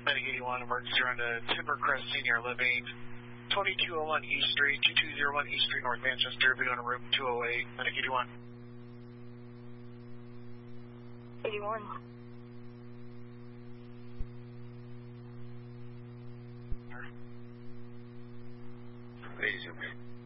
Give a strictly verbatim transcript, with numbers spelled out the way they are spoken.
Medic eighty-one, emergency run to Timbercrest Senior Living, twenty-two oh one East Street, two two zero one East Street, North Manchester, video on room two oh eight, Medic eighty-one. eighty-one. eighty-two.